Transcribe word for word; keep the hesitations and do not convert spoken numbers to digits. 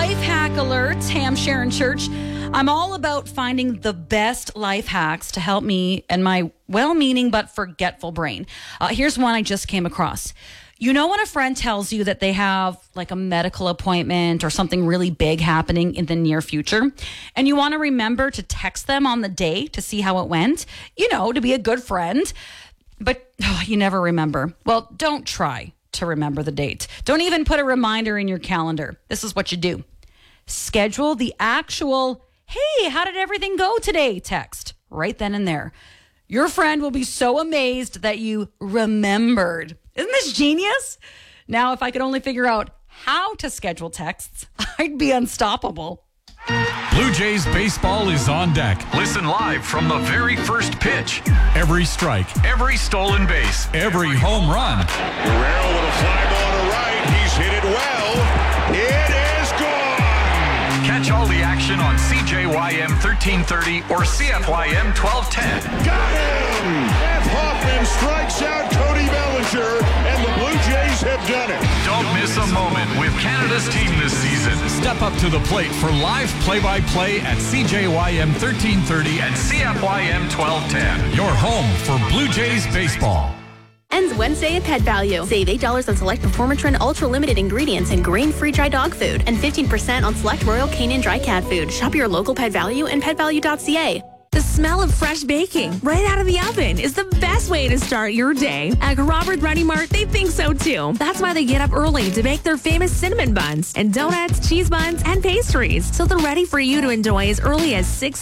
Life hack alerts. Hey, I'm Sharon Church. I'm all about finding the best life hacks to help me and my well-meaning but forgetful brain. Uh, here's one I just came across. You know when a friend tells you that they have like a medical appointment or something really big happening in the near future, and you want to remember to text them on the day to see how it went, you know, to be a good friend, but oh, you never remember. Well, don't try to remember the date. Don't even put a reminder in your calendar. This is what you do. Schedule the actual, hey, how did everything go today text right then and there. Your friend will be so amazed that you remembered. Isn't this genius? Now, if I could only figure out how to schedule texts, I'd be unstoppable. Blue Jays baseball is on deck. Listen live from the very first pitch. Every strike, Every stolen base. every home run. Guerrero with a fly ball to right. He's hit it well. It is gone. Catch all the action on C J Y M thirteen thirty or C F Y M twelve ten. Got him. F. Hoffman strikes out Cody Bellinger, and the Blue Jays have done it. Don't miss a moment with Canada's team this season. Step up to the plate for live play-by-play at C J Y M thirteen thirty And C F Y M twelve ten. your home for Blue Jays baseball. Ends Wednesday at Pet Value. Save eight dollars on select Performatrin Ultra Limited ingredients and grain-free dry dog food, and fifteen percent on select Royal Canin dry cat food. Shop your local Pet Value and pet value dot c a. The smell of fresh baking right out of the oven is the best way to start your day. At Robert Ready Mart, they think so too. That's why they get up early to bake their famous cinnamon buns and donuts, cheese buns, and pastries, so they're ready for you to enjoy as early as six